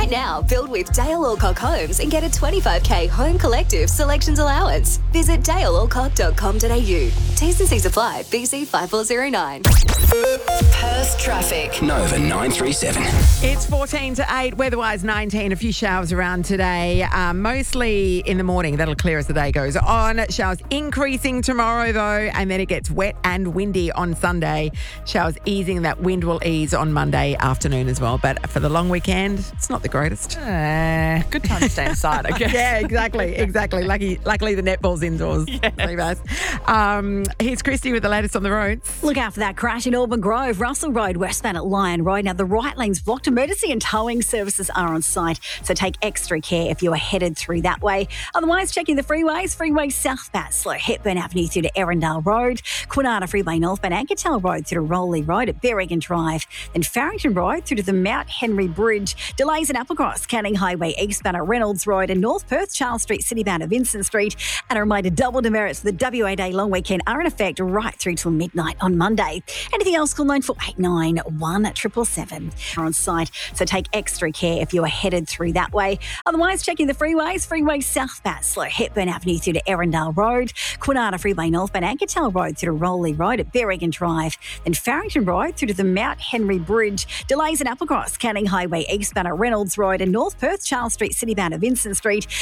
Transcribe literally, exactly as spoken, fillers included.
Right now, build with Dale Alcock Homes and get a twenty-five K home collective selections allowance. Visit dale alcock dot com dot a u. T's and C's apply. B C five four zero nine. Perth traffic. Nova nine three seven. It's fourteen to eight, weather-wise nineteen. A few showers around today, um, mostly in the morning. That'll clear as the day goes on. Showers increasing tomorrow, though, and then it gets wet and windy on Sunday. Showers easing. That wind will ease on Monday afternoon as well. But for the long weekend, it's not the greatest. Uh, good time to stay inside, I guess. Yeah, exactly, exactly. Lucky, luckily the netball's indoors. Yes. Um, here's Christy with the latest on the roads. Look out for that crash in Auburn Grove, Russell Road, westbound at Lion Road. Now, the right lane's blocked. Emergency and towing services are on site, so take extra care if you are headed through that way. Otherwise, checking the freeways. Freeway southbound, slow Hepburn Avenue through to Erindale Road. Kwinana Freeway northbound, Ankertel Road through to Rowley Road at Berrigan Drive. Then Farrington Road through to the Mount Henry Bridge. Delays in Applecross, Canning Highway eastbound at Reynolds Road, and North Perth, Charles Street, citybound at Vincent Street. And a reminder, double demerits for the W A Day long weekend are in effect right through till midnight on Monday. Anything else, call nine four eight nine, one seven seven seven. Are on site, so take extra care if you are headed through that way. Otherwise, checking the freeways. Freeway southbound, slow Hepburn Avenue through to Erindale Road. Kwinana Freeway northbound, Ankertel Road through to Rowley Road at Berrigan Drive. Then Farrington Road through to the Mount Henry Bridge. Delays in Applecross, Canning Highway eastbound at Reynolds Road, and North Perth, Charles Street, citybound at Vincent Street.